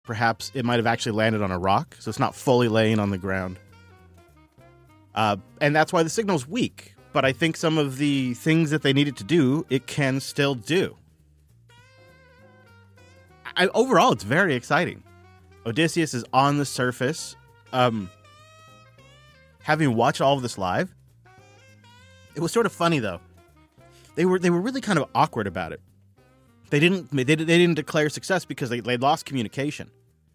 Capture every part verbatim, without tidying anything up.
perhaps it might have actually landed on a rock, so it's not fully laying on the ground. Uh, and that's why the signal's weak. But I think some of the things that they needed to do, it can still do. I, overall, it's very exciting. Odysseus is on the surface. Um, having watched all of this live, it was sort of funny though. They were they were really kind of awkward about it. They didn't they, they didn't declare success because they they lost communication.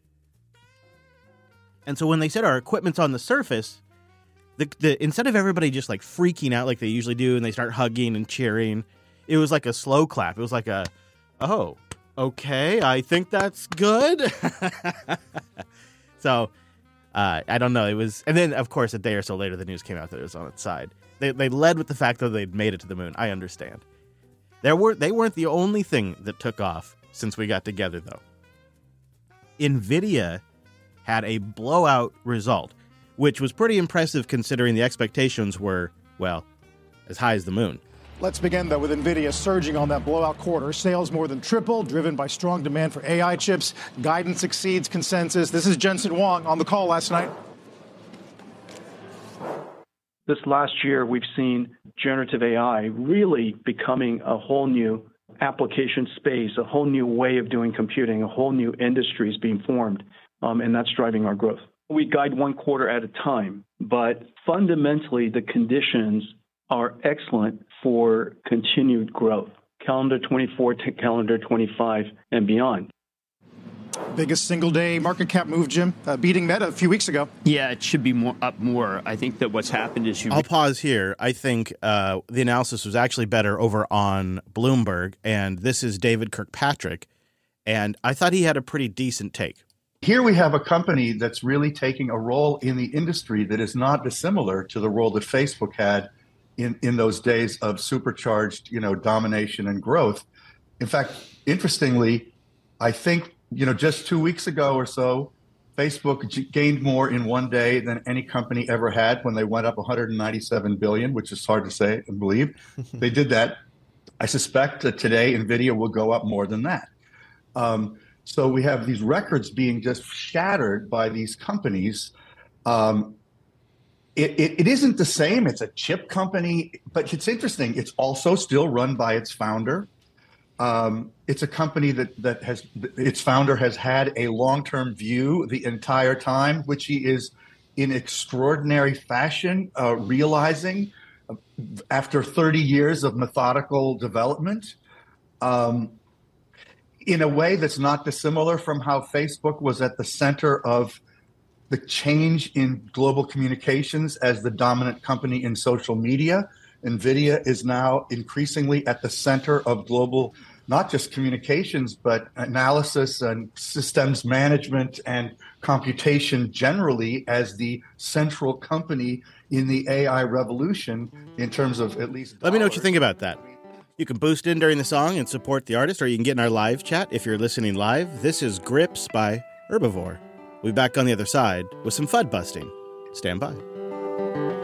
And so when they said our equipment's on the surface, the the instead of everybody just like freaking out like they usually do and they start hugging and cheering, it was like a slow clap. It was like a, oh, okay, I think that's good. So, uh, I don't know. It was, and then of course a day or so later, the news came out that it was on its side. They they led with the fact that they'd made it to the moon. I understand. There were they weren't the only thing that took off since we got together, though. NVIDIA had a blowout result, which was pretty impressive considering the expectations were, well, as high as the moon. Let's begin, though, with NVIDIA surging on that blowout quarter. Sales more than tripled, driven by strong demand for A I chips. Guidance exceeds consensus. This is Jensen Huang on the call last night. This last year, we've seen generative A I really becoming a whole new application space, a whole new way of doing computing, a whole new industry is being formed, um, and that's driving our growth. We guide one quarter at a time, but fundamentally, the conditions are excellent for continued growth, calendar twenty-four to calendar twenty-five and beyond. Biggest single day market cap move, Jim, uh, beating Meta a few weeks ago. Yeah, it should be more up more. I think that what's happened is you. I'll pause here. I think uh, the analysis was actually better over on Bloomberg, and this is David Kirkpatrick, and I thought he had a pretty decent take. Here we have a company that's really taking a role in the industry that is not dissimilar to the role that Facebook had in, in those days of supercharged, you know, domination and growth. In fact, interestingly, I think, you know, just two weeks ago or so, Facebook g- gained more in one day than any company ever had when they went up one hundred ninety-seven billion, which is hard to say and believe. They did that. I suspect that today NVIDIA will go up more than that. Um, so we have these records being just shattered by these companies. Um, It, it, it isn't the same. It's a chip company, but it's interesting. It's also still run by its founder. Um, it's a company that, that has, its founder has had a long-term view the entire time, which he is in extraordinary fashion uh, realizing after thirty years of methodical development um, in a way that's not dissimilar from how Facebook was at the center of the change in global communications as the dominant company in social media. NVIDIA is now increasingly at the center of global, not just communications, but analysis and systems management and computation generally as the central company in the A I revolution in terms of at least dollars. Let me know what you think about that. You can boost in during the song and support the artist, or you can get in our live chat if you're listening live. This is Grips by Herbivore. We'll be back on the other side with some F U D busting. Stand by.